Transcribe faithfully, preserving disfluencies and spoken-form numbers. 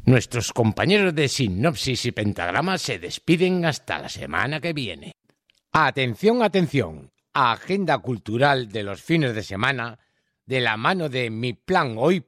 Nuestros compañeros de Sinopsis y Pentagrama se despiden hasta la semana que viene. Atención, atención. Agenda cultural de los fines de semana de la mano de mi plan hoy